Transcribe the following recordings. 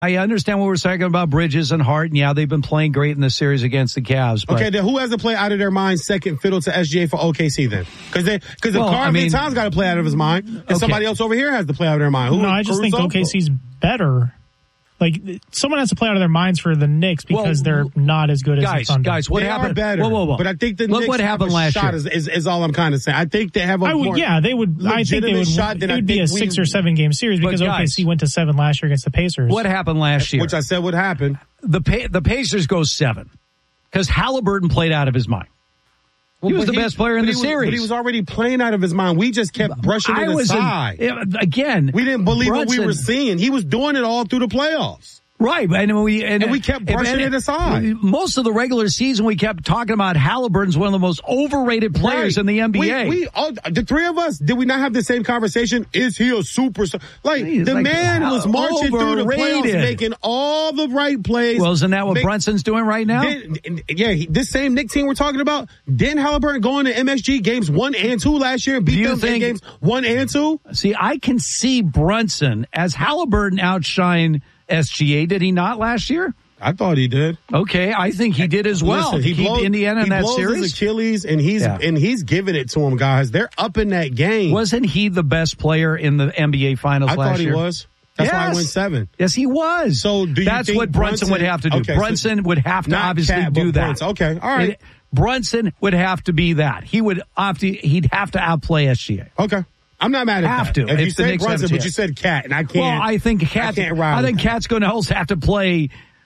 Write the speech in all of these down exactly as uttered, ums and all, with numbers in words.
I understand what we're talking about Bridges and Hart, and yeah, they've been playing great in the series against the Cavs. But okay, then who has to play out of their mind second fiddle to S G A for O K C then? Because they, because Well, if Carl I mean- Towns got to play out of his mind, and Okay. somebody else over here has to play out of their mind. Who No, I just think Caruso? O K C's better. Like, someone has to play out of their minds for the Knicks because Well, they're not as good as guys, the Thunder. guys, what They happened? are better, Whoa, whoa, whoa. but I think the Look Knicks what happened have a last shot year. Is, is, is all I'm kind of saying. I think they have a I would, more yeah, they would. I think they legitimate would. shot It than I would be a think we- six or seven game series But because guys- O K C went to seven last year against the Pacers. What happened last year? which I said would happen. the pa- the Pacers go seven because Halliburton played out of his mind. He was But the best player in but the he was- series. But he was already playing out of his mind. We just kept brushing I it was in- aside. again. we didn't believe what we Brunson- were seeing. He was doing it all through the playoffs. Right, and we and, And we kept brushing and- it aside. Most of the regular season, we kept talking about Halliburton's one of the most overrated players Right. in the N B A. We, we all, the three of us, did we not have the same conversation? Is he a superstar? Like, He's the like, man was marching through the playoffs, overrated. making all the right plays. well, isn't that what Make- Brunson's doing right now? Did, yeah, he, this same Knicks team we're talking about, didn't Halliburton go into M S G games one and two last year and beat Do you them in think- games one and two? See, I can see Brunson as Halliburton outshine S G A. Did he not last year? I thought he did. Okay, I think he did as well. Listen, he Keep blows, Indiana in he that blows series. his Achilles, and he's Yeah. and he's giving it to him, guys. They're up in that game. Wasn't he the best player in the N B A Finals I last thought he year? was. That's why I Yes. went seven. Yes, he was. So do you That's think what Brunson, Brunson- would have to do. Okay, so Brunson would have to not obviously Cat, do but that. Brunson. Okay, all right. It- Brunson would have to be that. He would have to. He'd have to outplay S G A. Okay. I'm not mad at Have that. to. If you If the said Knicks have Brunson, a but chance. you said Cat, and I can't. Well, I think Cat's. I, can't ride I think with that. Cat's going to also have to play.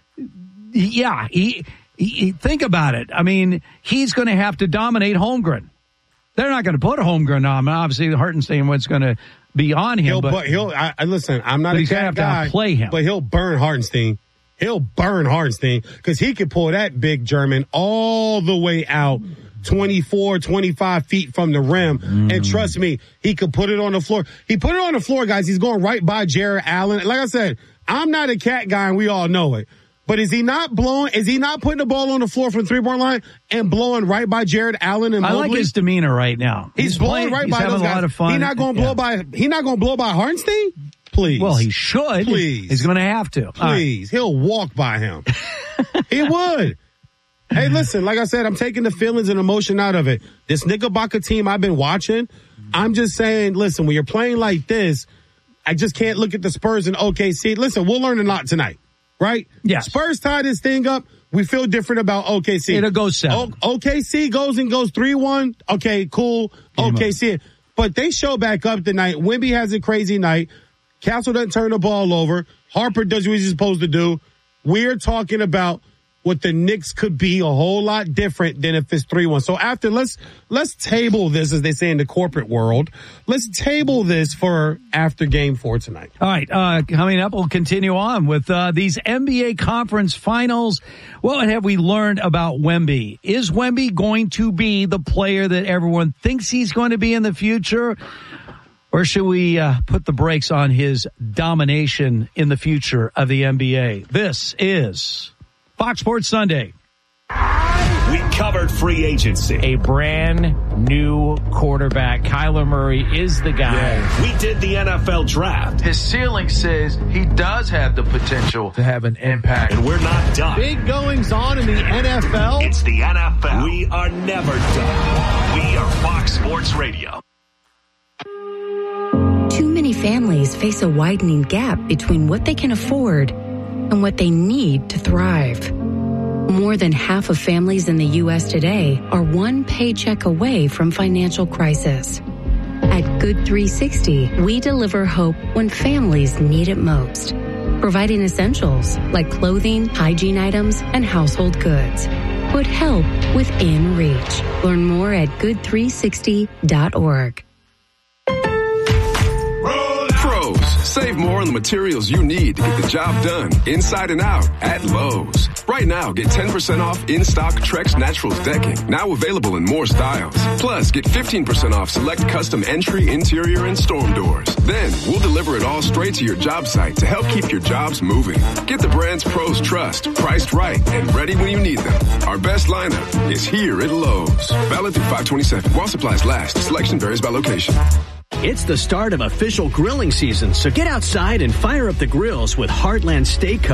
Yeah, he, he, he. Think about it. I mean, he's going to have to dominate Holmgren. They're not going to put Holmgren on. Obviously, Hartenstein was going to be on him, He'll, but, but he'll. I, I listen. I'm not but a he's going Cat to have guy, to play him. but he'll burn Hartenstein. He'll burn Hartenstein because he could pull that big German all the way out. twenty-four, twenty-five feet from the rim. Mm. And trust me, he could put it on the floor. He put it on the floor, guys. He's going right by Jared Allen. Like I said, I'm not a Cat guy, and we all know it. But is he not blowing, is he not putting the ball on the floor from the three-point line and blowing right by Jared Allen and I Mobley? like his demeanor right now. He's, He's blowing playing, right he's by having those a guys. lot of fun. He's not going to blow Yeah. by, he not going to blow by Hartenstein? Please. Well, he should. Please. He's going to have to. Please. He'll walk by him. He would. Hey, listen, like I said, I'm taking the feelings and emotion out of it. This Knickerbocker team I've been watching, I'm just saying, listen, when you're playing like this, I just can't look at the Spurs and O K C. Listen, we'll learn a lot tonight, right? Yeah. Spurs tie this thing up. We feel different about O K C. It'll go seven. O- OKC goes and goes three one. Okay, cool. Game O K C. But they show back up tonight. Wemby has a crazy night. Castle doesn't turn the ball over. Harper does what he's supposed to do. We're talking about what the Knicks could be a whole lot different than if it's three one. So after, let's, let's table this, as they say in the corporate world. Let's table this for after game four tonight. All right, uh, coming up, we'll continue on with uh, these N B A conference finals. What have we learned about Wemby? Is Wemby going to be the player that everyone thinks he's going to be in the future? Or should we uh, put the brakes on his domination in the future of the N B A? This is Fox Sports Sunday. We covered free agency. A brand new quarterback. Kyler Murray is the guy. Yeah. We did the N F L draft. His ceiling says he does have the potential to have an impact. And we're not done. Big goings on in the N F L. It's the N F L. We are never done. We are Fox Sports Radio. Too many families face a widening gap between what they can afford and what they need to thrive. More than half of families in the U S today are one paycheck away from financial crisis. At Good three sixty, we deliver hope when families need it most, providing essentials like clothing, hygiene items, and household goods. Put help within reach. Learn more at good three sixty dot org. Pros, save more on the materials you need to get the job done inside and out at Lowe's. Right now, get ten percent off in-stock Trex Naturals decking, now available in more styles. Plus, get fifteen percent off select custom entry, interior, and storm doors. Then, we'll deliver it all straight to your job site to help keep your jobs moving. Get the brands pros trust, priced right, and ready when you need them. Our best lineup is here at Lowe's. Valid through five twenty-seven. While supplies last, selection varies by location. It's the start of official grilling season, so get outside and fire up the grills with Heartland Steak Co.